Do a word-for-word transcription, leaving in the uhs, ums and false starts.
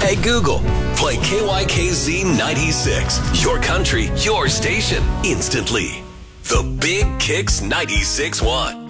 Hey Google, play K Y K Z ninety-six. Your country, your station, instantly. The Big Kicks ninety-six point one.